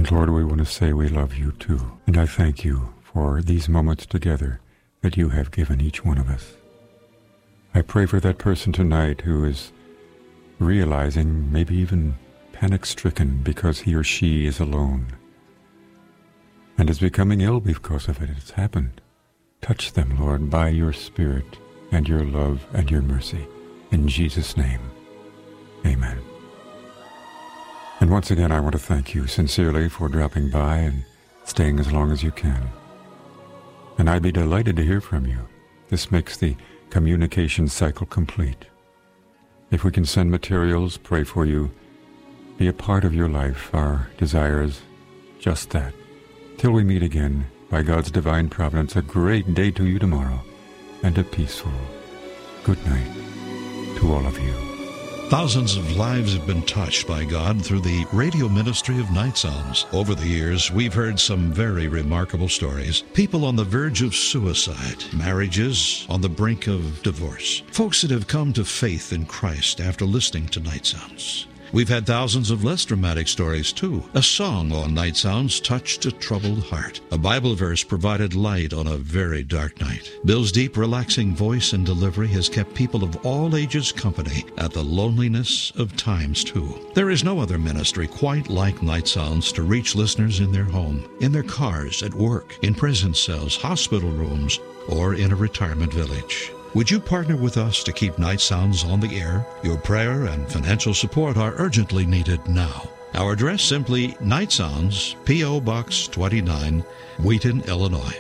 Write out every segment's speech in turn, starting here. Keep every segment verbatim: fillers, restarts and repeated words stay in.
And Lord, we want to say we love you too. And I thank you for these moments together that you have given each one of us. I pray for that person tonight who is realizing, maybe even panic-stricken because he or she is alone and is becoming ill because of it. It's happened. Touch them, Lord, by your Spirit and your love and your mercy. In Jesus' name, amen. And once again, I want to thank you sincerely for dropping by and staying as long as you can. And I'd be delighted to hear from you. This makes the communication cycle complete. If we can send materials, pray for you, be a part of your life, our desire is just that. Till we meet again, by God's divine providence, a great day to you tomorrow, and a peaceful good night to all of you. Thousands of lives have been touched by God through the radio ministry of Night Sounds. Over the years, we've heard some very remarkable stories. People on the verge of suicide, marriages on the brink of divorce, folks that have come to faith in Christ after listening to Night Sounds. We've had thousands of less dramatic stories, too. A song on Night Sounds touched a troubled heart. A Bible verse provided light on a very dark night. Bill's deep, relaxing voice and delivery has kept people of all ages company at the loneliness of times, too. There is no other ministry quite like Night Sounds to reach listeners in their home, in their cars, at work, in prison cells, hospital rooms, or in a retirement village. Would you partner with us to keep Night Sounds on the air? Your prayer and financial support are urgently needed now. Our address, simply Night Sounds, P O. Box twenty-nine, Wheaton, Illinois.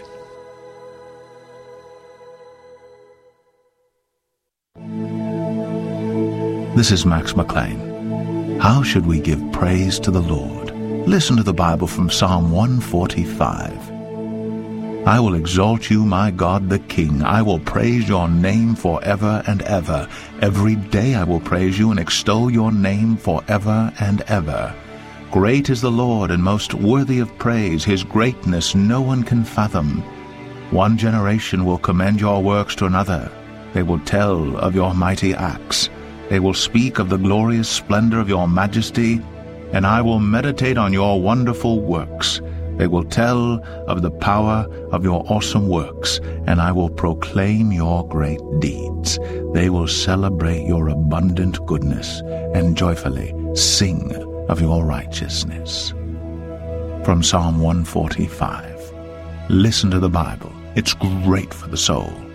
This is Max McLean. How should we give praise to the Lord? Listen to the Bible from Psalm one forty-five. I will exalt you, my God the King. I will praise your name forever and ever. Every day I will praise you and extol your name forever and ever. Great is the Lord and most worthy of praise. His greatness no one can fathom. One generation will commend your works to another. They will tell of your mighty acts. They will speak of the glorious splendor of your majesty, and I will meditate on your wonderful works. They will tell of the power of your awesome works, and I will proclaim your great deeds. They will celebrate your abundant goodness and joyfully sing of your righteousness. From Psalm one forty-five. Listen to the Bible. It's great for the soul.